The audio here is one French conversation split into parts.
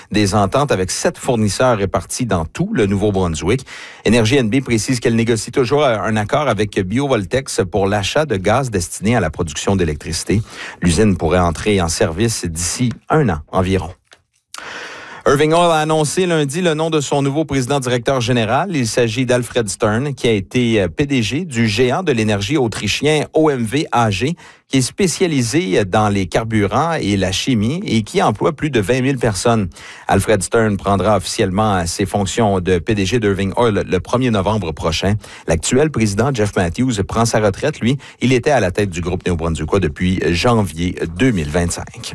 des ententes avec 7 fournisseurs répartis dans tout le Nouveau-Brunswick. Énergie NB précise qu'elle négocie toujours un accord avec BioVoltex pour l'achat de gaz destiné à la production d'électricité. L'usine pourrait entrer en service d'ici 1 an environ. Irving Oil a annoncé lundi le nom de son nouveau président-directeur général. Il s'agit d'Alfred Stern, qui a été PDG du géant de l'énergie autrichien OMV AG, qui est spécialisé dans les carburants et la chimie et qui emploie plus de 20 000 personnes. Alfred Stern prendra officiellement ses fonctions de PDG d'Irving Oil le 1er novembre prochain. L'actuel président Jeff Matthews prend sa retraite. Lui, il était à la tête du groupe néo-brunswickois depuis janvier 2025.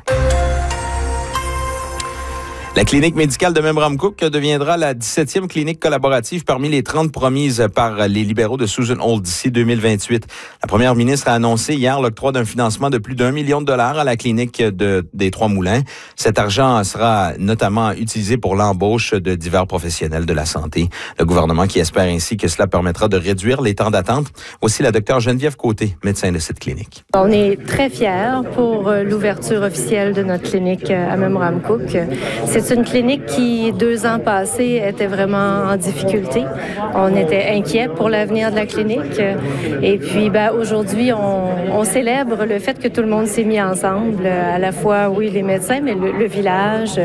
La clinique médicale de Memramcook deviendra la 17e clinique collaborative parmi les 30 promises par les libéraux de Susan Holt d'ici 2028. La première ministre a annoncé hier l'octroi d'un financement de plus d'1 million de dollars à la clinique des Trois-Moulins. Cet argent sera notamment utilisé pour l'embauche de divers professionnels de la santé. Le gouvernement qui espère ainsi que cela permettra de réduire les temps d'attente. Voici la docteure Geneviève Côté, médecin de cette clinique. On est très fiers pour l'ouverture officielle de notre clinique à Memramcook. C'est une clinique qui, 2 ans passés, était vraiment en difficulté. On était inquiets pour l'avenir de la clinique. Et puis, aujourd'hui, on célèbre le fait que tout le monde s'est mis ensemble. À la fois, oui, les médecins, mais le village,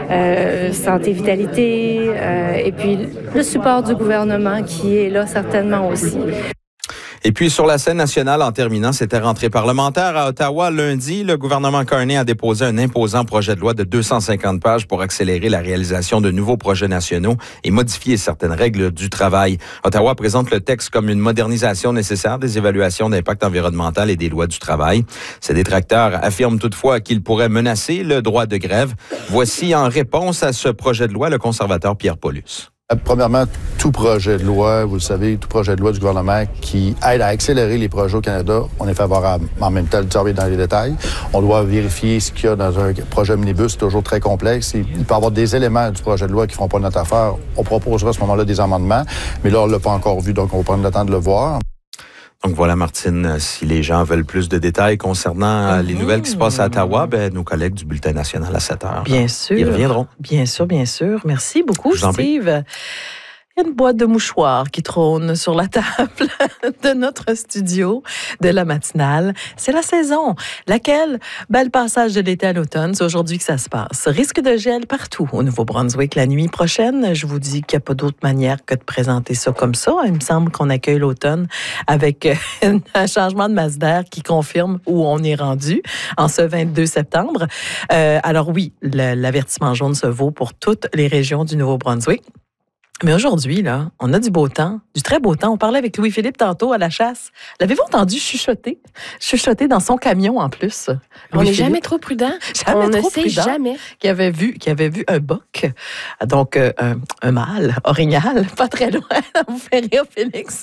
santé, vitalité, et puis le support du gouvernement qui est là certainement aussi. Et puis, sur la scène nationale, en terminant, c'était rentrée parlementaire à Ottawa. Lundi, le gouvernement Carney a déposé un imposant projet de loi de 250 pages pour accélérer la réalisation de nouveaux projets nationaux et modifier certaines règles du travail. Ottawa présente le texte comme une modernisation nécessaire des évaluations d'impact environnemental et des lois du travail. Ses détracteurs affirment toutefois qu'il pourrait menacer le droit de grève. Voici, en réponse à ce projet de loi, le conservateur Pierre Paulus. Premièrement, tout projet de loi, vous le savez, tout projet de loi du gouvernement qui aide à accélérer les projets au Canada, on est favorable. En même temps, le travail dans les détails. On doit vérifier ce qu'il y a dans un projet omnibus, c'est toujours très complexe. Il peut y avoir des éléments du projet de loi qui ne feront pas notre affaire. On proposera à ce moment-là des amendements, mais là, on ne l'a pas encore vu, donc on va prendre le temps de le voir. Donc voilà, Martine, si les gens veulent plus de détails concernant les nouvelles qui se passent à Ottawa, nos collègues du Bulletin national à 7 heures, bien sûr, ils reviendront. Bien sûr, bien sûr. Merci beaucoup, Steve. Il y a une boîte de mouchoirs qui trône sur la table de notre studio de la matinale. C'est la saison. Laquelle? Le passage de l'été à l'automne, c'est aujourd'hui que ça se passe. Risque de gel partout au Nouveau-Brunswick la nuit prochaine. Je vous dis qu'il n'y a pas d'autre manière que de présenter ça comme ça. Il me semble qu'on accueille l'automne avec un changement de masse d'air qui confirme où on est rendu en ce 22 septembre. Alors oui, l'avertissement jaune se vaut pour toutes les régions du Nouveau-Brunswick. Mais aujourd'hui, là, on a du beau temps, du très beau temps. On parlait avec Louis-Philippe tantôt à la chasse. L'avez-vous entendu chuchoter? Chuchoter dans son camion, en plus. On n'est jamais trop prudent. On ne sait jamais. Qui avait vu un boc, donc un mâle orignal, pas très loin. Vous fait rire, Félix,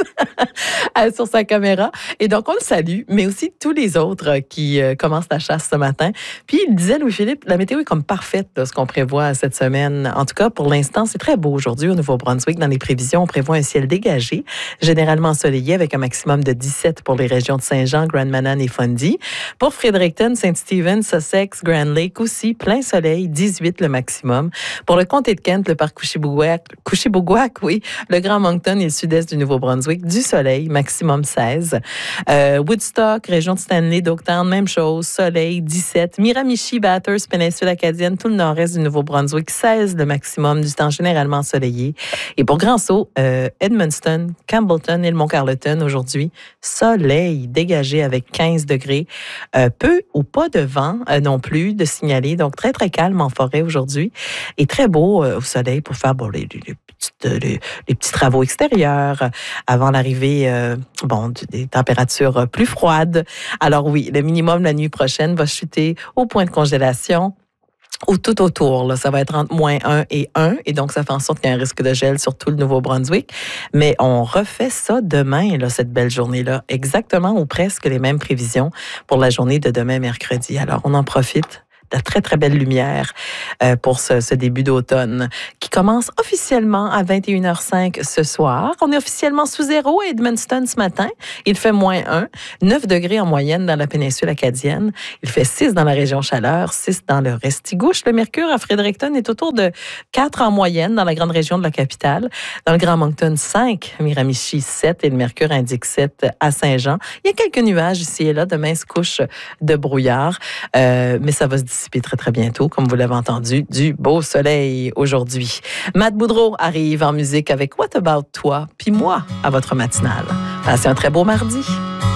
sur sa caméra. Et donc, on le salue, mais aussi tous les autres qui commencent la chasse ce matin. Puis, il disait, Louis-Philippe, la météo est comme parfaite, là, ce qu'on prévoit cette semaine. En tout cas, pour l'instant, c'est très beau aujourd'hui au Nouveau-Brunswick. Dans les prévisions, on prévoit un ciel dégagé, généralement ensoleillé avec un maximum de 17 pour les régions de Saint-Jean, Grand Manan et Fundy. Pour Fredericton, Saint-Stephen, Sussex, Grand Lake aussi, plein soleil, 18 le maximum. Pour le comté de Kent, le parc Couchibouguac, oui, le Grand Moncton et le sud-est du Nouveau-Brunswick, du soleil, maximum 16. Woodstock, région de Stanley, Dogtown, même chose, soleil, 17. Miramichi, Bathurst, péninsule acadienne, tout le nord-est du Nouveau-Brunswick, 16 le maximum, du temps généralement ensoleillé. Et pour Grand-Sault, Edmundston, Campbellton et le Mont-Carleton, aujourd'hui, soleil dégagé avec 15 degrés. Peu ou pas de vent non plus de signaler. Donc, très, très calme en forêt aujourd'hui. Et très beau au soleil pour faire les petits travaux extérieurs avant l'arrivée des températures plus froides. Alors oui, le minimum la nuit prochaine va chuter au point de congélation ou tout autour. Là, ça va être entre -1 et 1. Et donc, ça fait en sorte qu'il y a un risque de gel sur tout le Nouveau-Brunswick. Mais on refait ça demain, là, cette belle journée-là. Exactement ou presque les mêmes prévisions pour la journée de demain, mercredi. Alors, on en profite de très, très belle lumière pour ce début d'automne qui commence officiellement à 21h05 ce soir. On est officiellement sous zéro à Edmundston ce matin. Il fait -1, 9 degrés en moyenne dans la péninsule acadienne. Il fait 6 dans la région Chaleur, 6 dans le Restigouche. Le mercure à Fredericton est autour de 4 en moyenne dans la grande région de la capitale. Dans le Grand Moncton, 5, Miramichi 7 et le mercure indique 7 à Saint-Jean. Il y a quelques nuages ici et là, de minces couches de brouillard, mais ça va se dissiper très, très bientôt, comme vous l'avez entendu, du beau soleil aujourd'hui. Matt Boudreau arrive en musique avec What About Toi, puis moi à votre matinale. Passez un très beau mardi.